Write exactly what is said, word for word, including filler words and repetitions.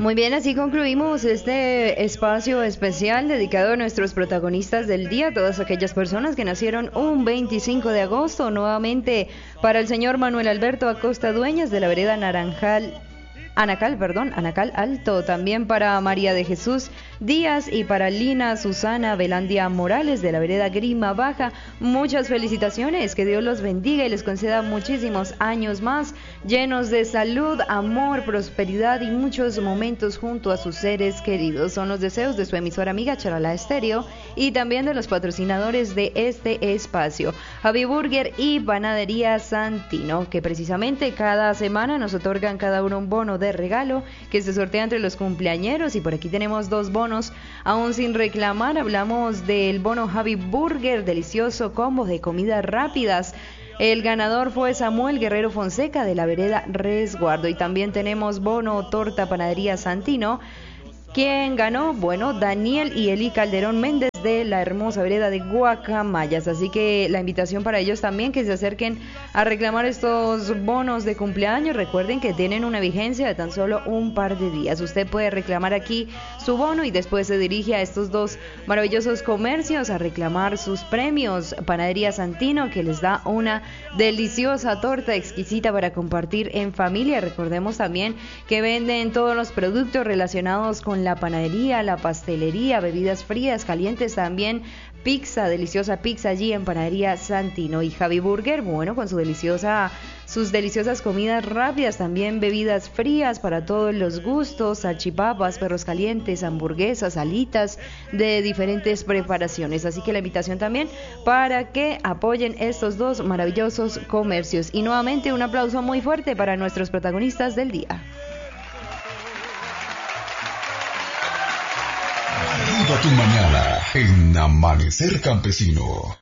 Muy bien, así concluimos este espacio especial dedicado a nuestros protagonistas del día, todas aquellas personas que nacieron un veinticinco de agosto, nuevamente para el señor Manuel Alberto Acosta Dueñas de la vereda Naranjal. Anacal, perdón, Anacal Alto, también para María de Jesús Díaz y para Lina Susana Velandia Morales de la vereda Grima Baja. Muchas felicitaciones, que Dios los bendiga y les conceda muchísimos años más, llenos de salud, amor, prosperidad y muchos momentos junto a sus seres queridos. Son los deseos de su emisora amiga Charalá Estéreo y también de los patrocinadores de este espacio, Javi Burger y Panadería Santino, que precisamente cada semana nos otorgan cada uno un bono de regalo que se sortea entre los cumpleañeros. Y por aquí tenemos dos bonos aún sin reclamar. Hablamos del bono Javi Burger, delicioso combo de comidas rápidas. El ganador fue Samuel Guerrero Fonseca de la vereda Resguardo. Y también tenemos bono torta Panadería Santino. ¿Quién ganó? Bueno, Daniel y Eli Calderón Méndez de la hermosa vereda de Guacamayas. Así que la invitación para ellos también, que se acerquen a reclamar estos bonos de cumpleaños. Recuerden que tienen una vigencia de tan solo un par de días. Usted puede reclamar aquí su bono y después se dirige a estos dos maravillosos comercios a reclamar sus premios. Panadería Santino, que les da una deliciosa torta exquisita para compartir en familia. Recordemos también que venden todos los productos relacionados con la panadería, la pastelería, bebidas frías, calientes, también pizza, deliciosa pizza allí en Panadería Santino. Y Javi Burger, bueno, con su deliciosa, sus deliciosas comidas rápidas, también bebidas frías para todos los gustos, salchipapas, perros calientes, hamburguesas, alitas de diferentes preparaciones. Así que la invitación también para que apoyen estos dos maravillosos comercios. Y nuevamente un aplauso muy fuerte para nuestros protagonistas del día. Arriba tu mañana en Amanecer Campesino.